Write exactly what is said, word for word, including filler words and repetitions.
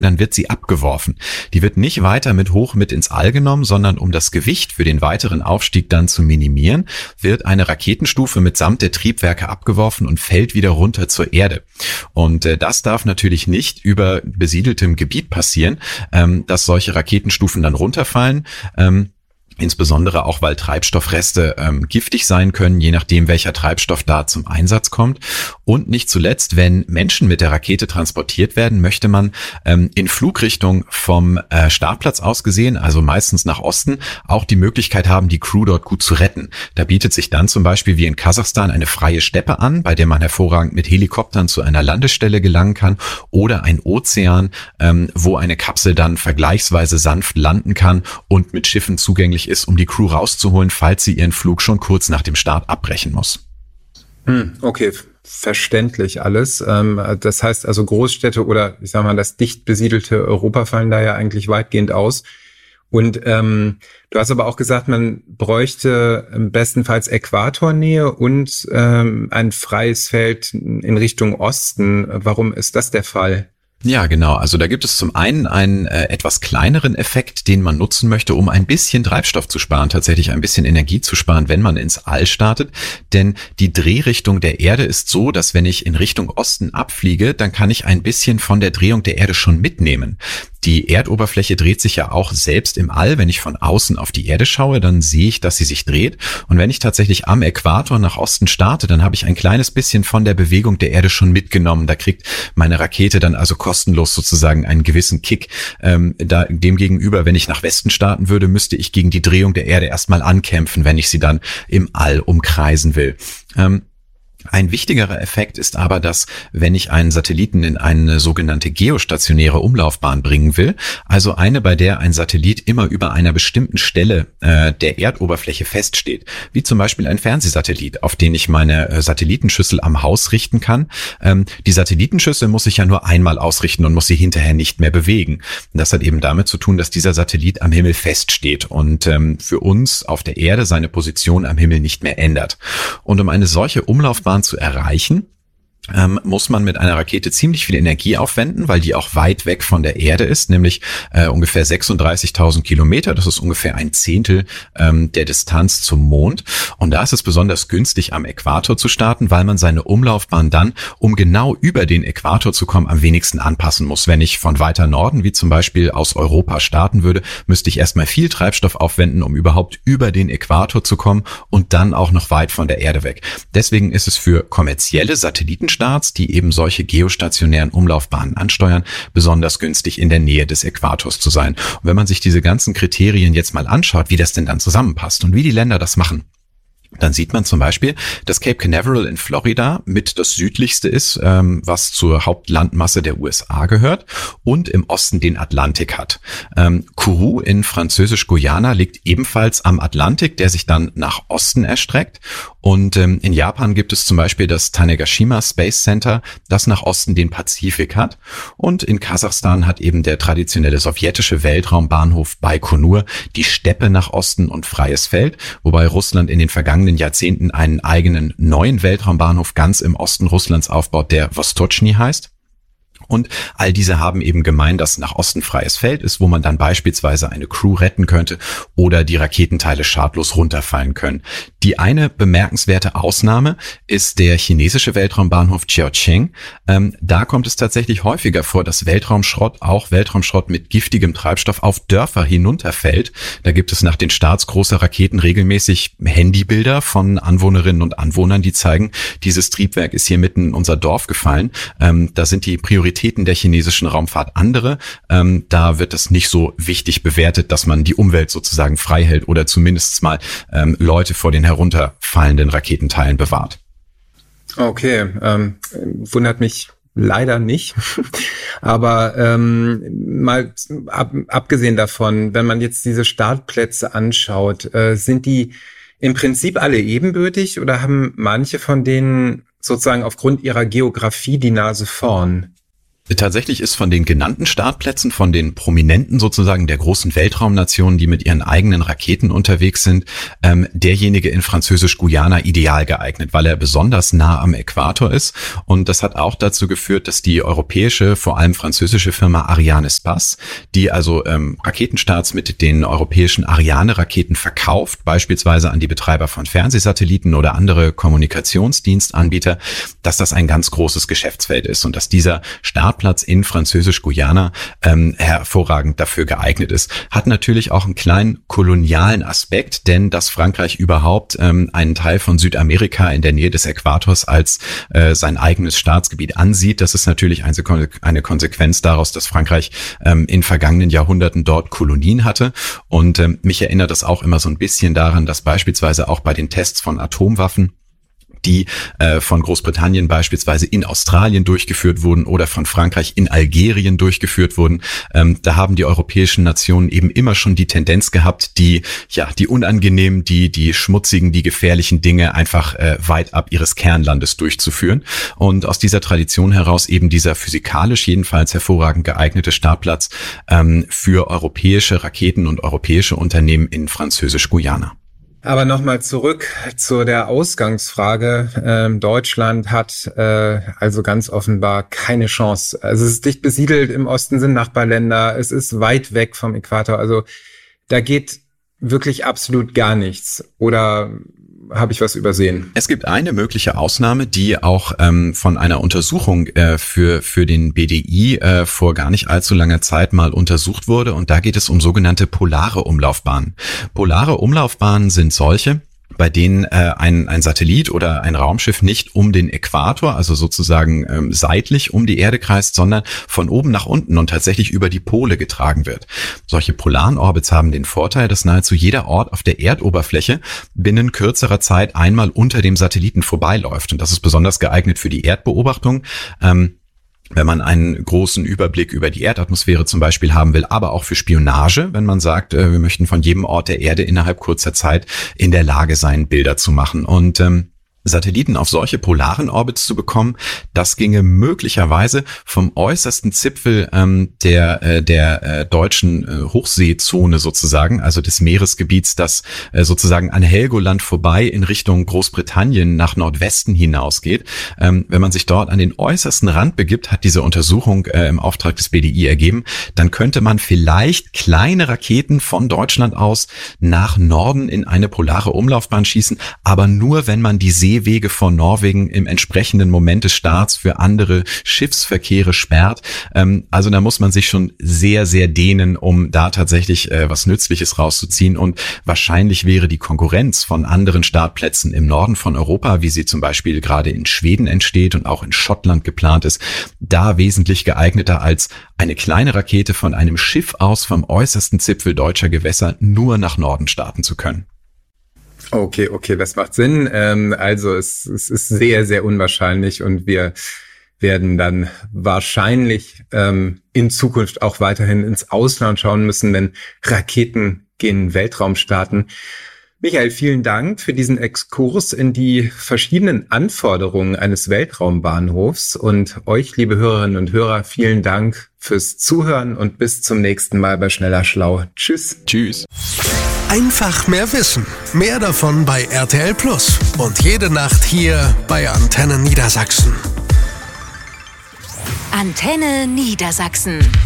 dann wird sie abgeworfen. Die wird nicht weiter mit hoch mit ins All genommen, sondern um das Gewicht für den weiteren Aufstieg dann zu minimieren, wird eine Raketenstufe mitsamt der Triebwerke abgeworfen und fällt wieder runter zur Erde. Und äh, das darf natürlich nicht über besiedeltem Gebiet passieren, ähm, dass solche Raketenstufen dann runterfallen. Ähm, Insbesondere auch, weil Treibstoffreste ähm, giftig sein können, je nachdem, welcher Treibstoff da zum Einsatz kommt. Und nicht zuletzt, wenn Menschen mit der Rakete transportiert werden, möchte man ähm, in Flugrichtung vom äh, Startplatz aus gesehen, also meistens nach Osten, auch die Möglichkeit haben, die Crew dort gut zu retten. Da bietet sich dann zum Beispiel wie in Kasachstan eine freie Steppe an, bei der man hervorragend mit Helikoptern zu einer Landestelle gelangen kann, oder ein Ozean, ähm, wo eine Kapsel dann vergleichsweise sanft landen kann und mit Schiffen zugänglich ist, um die Crew rauszuholen, falls sie ihren Flug schon kurz nach dem Start abbrechen muss. Hm, okay, verständlich alles. Ähm, das heißt also Großstädte oder ich sag mal das dicht besiedelte Europa fallen da ja eigentlich weitgehend aus. Und ähm, du hast aber auch gesagt, man bräuchte bestenfalls Äquatornähe und ähm, ein freies Feld in Richtung Osten. Warum ist das der Fall? Ja, genau. Also da gibt es zum einen einen äh, etwas kleineren Effekt, den man nutzen möchte, um ein bisschen Treibstoff zu sparen, tatsächlich ein bisschen Energie zu sparen, wenn man ins All startet. Denn die Drehrichtung der Erde ist so, dass wenn ich in Richtung Osten abfliege, dann kann ich ein bisschen von der Drehung der Erde schon mitnehmen. Die Erdoberfläche dreht sich ja auch selbst im All. Wenn ich von außen auf die Erde schaue, dann sehe ich, dass sie sich dreht. Und wenn ich tatsächlich am Äquator nach Osten starte, dann habe ich ein kleines bisschen von der Bewegung der Erde schon mitgenommen. Da kriegt meine Rakete dann also kostenlos sozusagen einen gewissen Kick. Ähm, da, demgegenüber, wenn ich nach Westen starten würde, müsste ich gegen die Drehung der Erde erstmal ankämpfen, wenn ich sie dann im All umkreisen will. Ähm, Ein wichtigerer Effekt ist aber, dass wenn ich einen Satelliten in eine sogenannte geostationäre Umlaufbahn bringen will, also eine, bei der ein Satellit immer über einer bestimmten Stelle äh, der Erdoberfläche feststeht, wie zum Beispiel ein Fernsehsatellit, auf den ich meine äh, Satellitenschüssel am Haus richten kann. Ähm, die Satellitenschüssel muss ich ja nur einmal ausrichten und muss sie hinterher nicht mehr bewegen. Und das hat eben damit zu tun, dass dieser Satellit am Himmel feststeht und ähm, für uns auf der Erde seine Position am Himmel nicht mehr ändert. Und um eine solche Umlaufbahn zu erreichen, ähm, muss man mit einer Rakete ziemlich viel Energie aufwenden, weil die auch weit weg von der Erde ist, nämlich äh, ungefähr sechsunddreißigtausend Kilometer. Das ist ungefähr ein Zehntel ähm, der Distanz zum Mond. Und da ist es besonders günstig, am Äquator zu starten, weil man seine Umlaufbahn dann, um genau über den Äquator zu kommen, am wenigsten anpassen muss. Wenn ich von weiter Norden, wie zum Beispiel aus Europa, starten würde, müsste ich erstmal viel Treibstoff aufwenden, um überhaupt über den Äquator zu kommen und dann auch noch weit von der Erde weg. Deswegen ist es für kommerzielle Satelliten Starts, die eben solche geostationären Umlaufbahnen ansteuern, besonders günstig in der Nähe des Äquators zu sein. Und wenn man sich diese ganzen Kriterien jetzt mal anschaut, wie das denn dann zusammenpasst und wie die Länder das machen, dann sieht man zum Beispiel, dass Cape Canaveral in Florida mit das südlichste ist, ähm, was zur Hauptlandmasse der U S A gehört und im Osten den Atlantik hat. Ähm, Kourou in Französisch-Guyana liegt ebenfalls am Atlantik, der sich dann nach Osten erstreckt. Und ähm, in Japan gibt es zum Beispiel das Tanegashima Space Center, das nach Osten den Pazifik hat. Und in Kasachstan hat eben der traditionelle sowjetische Weltraumbahnhof Baikonur die Steppe nach Osten und freies Feld, wobei Russland in den vergangenen Jahrzehnten einen eigenen neuen Weltraumbahnhof ganz im Osten Russlands aufbaut, der Vostochny heißt. Und all diese haben eben gemein, dass nach Osten freies Feld ist, wo man dann beispielsweise eine Crew retten könnte oder die Raketenteile schadlos runterfallen können. Die eine bemerkenswerte Ausnahme ist der chinesische Weltraumbahnhof Jiaocheng. Ähm, da kommt es tatsächlich häufiger vor, dass Weltraumschrott, auch Weltraumschrott mit giftigem Treibstoff, auf Dörfer hinunterfällt. Da gibt es nach den Starts großer Raketen regelmäßig Handybilder von Anwohnerinnen und Anwohnern, die zeigen, dieses Triebwerk ist hier mitten in unser Dorf gefallen. Ähm, da sind die Prioritäten der chinesischen Raumfahrt andere. Ähm, da wird es nicht so wichtig bewertet, dass man die Umwelt sozusagen frei hält oder zumindest mal ähm, Leute vor den herunterfallenden Raketenteilen bewahrt. Okay, ähm, wundert mich leider nicht. Aber ähm, mal ab, abgesehen davon, wenn man jetzt diese Startplätze anschaut, äh, sind die im Prinzip alle ebenbürtig oder haben manche von denen sozusagen aufgrund ihrer Geografie die Nase vorn? Tatsächlich ist von den genannten Startplätzen, von den Prominenten sozusagen der großen Weltraumnationen, die mit ihren eigenen Raketen unterwegs sind, ähm, derjenige in Französisch-Guyana ideal geeignet, weil er besonders nah am Äquator ist. Und das hat auch dazu geführt, dass die europäische, vor allem französische Firma Arianespace, die also ähm, Raketenstarts mit den europäischen Ariane-Raketen verkauft, beispielsweise an die Betreiber von Fernsehsatelliten oder andere Kommunikationsdienstanbieter, dass das ein ganz großes Geschäftsfeld ist und dass dieser Startplatz in Französisch-Guyana ähm, hervorragend dafür geeignet ist. Hat natürlich auch einen kleinen kolonialen Aspekt, denn dass Frankreich überhaupt ähm, einen Teil von Südamerika in der Nähe des Äquators als äh, sein eigenes Staatsgebiet ansieht, das ist natürlich eine, eine Konsequenz daraus, dass Frankreich ähm, in vergangenen Jahrhunderten dort Kolonien hatte. Und ähm, mich erinnert das auch immer so ein bisschen daran, dass beispielsweise auch bei den Tests von Atomwaffen, die äh, von Großbritannien beispielsweise in Australien durchgeführt wurden oder von Frankreich in Algerien durchgeführt wurden. Ähm, da haben die europäischen Nationen eben immer schon die Tendenz gehabt, die ja die unangenehmen, die die schmutzigen, die gefährlichen Dinge einfach äh, weit ab ihres Kernlandes durchzuführen. Und aus dieser Tradition heraus eben dieser physikalisch jedenfalls hervorragend geeignete Startplatz ähm, für europäische Raketen und europäische Unternehmen in Französisch-Guyana. Aber nochmal zurück zu der Ausgangsfrage. Ähm, Deutschland hat äh, also ganz offenbar keine Chance. Also es ist dicht besiedelt, im Osten sind Nachbarländer, es ist weit weg vom Äquator. Also da geht wirklich absolut gar nichts. Oder habe ich was übersehen? Es gibt eine mögliche Ausnahme, die auch ähm, von einer Untersuchung äh, für für den B D I äh, vor gar nicht allzu langer Zeit mal untersucht wurde. Und da geht es um sogenannte polare Umlaufbahnen. Polare Umlaufbahnen sind solche, bei denen äh, ein, ein Satellit oder ein Raumschiff nicht um den Äquator, also sozusagen ähm, seitlich um die Erde kreist, sondern von oben nach unten und tatsächlich über die Pole getragen wird. Solche polaren Orbits haben den Vorteil, dass nahezu jeder Ort auf der Erdoberfläche binnen kürzerer Zeit einmal unter dem Satelliten vorbeiläuft. Und das ist besonders geeignet für die Erdbeobachtung. Ähm, wenn man einen großen Überblick über die Erdatmosphäre zum Beispiel haben will, aber auch für Spionage, wenn man sagt, wir möchten von jedem Ort der Erde innerhalb kurzer Zeit in der Lage sein, Bilder zu machen. Und ähm, Satelliten auf solche polaren Orbits zu bekommen, das ginge möglicherweise vom äußersten Zipfel ähm, der äh, der äh, deutschen äh, Hochseezone sozusagen, also des Meeresgebiets, das äh, sozusagen an Helgoland vorbei in Richtung Großbritannien nach Nordwesten hinausgeht. Ähm, wenn man sich dort an den äußersten Rand begibt, hat diese Untersuchung äh, im Auftrag des B D I ergeben, dann könnte man vielleicht kleine Raketen von Deutschland aus nach Norden in eine polare Umlaufbahn schießen, aber nur, wenn man die See Seewege von Norwegen im entsprechenden Moment des Starts für andere Schiffsverkehre sperrt. Ähm, also da muss man sich schon sehr, sehr dehnen, um da tatsächlich äh, was Nützliches rauszuziehen. Und wahrscheinlich wäre die Konkurrenz von anderen Startplätzen im Norden von Europa, wie sie zum Beispiel gerade in Schweden entsteht und auch in Schottland geplant ist, da wesentlich geeigneter als eine kleine Rakete von einem Schiff aus vom äußersten Zipfel deutscher Gewässer nur nach Norden starten zu können. Okay, okay, das macht Sinn. Ähm, also es, es ist sehr, sehr unwahrscheinlich und wir werden dann wahrscheinlich ähm, in Zukunft auch weiterhin ins Ausland schauen müssen, wenn Raketen gen Weltraum starten. Michael, vielen Dank für diesen Exkurs in die verschiedenen Anforderungen eines Weltraumbahnhofs und euch, liebe Hörerinnen und Hörer, vielen Dank fürs Zuhören und bis zum nächsten Mal bei Schneller Schlau. Tschüss. Tschüss. Einfach mehr wissen. Mehr davon bei R T L Plus und jede Nacht hier bei Antenne Niedersachsen. Antenne Niedersachsen.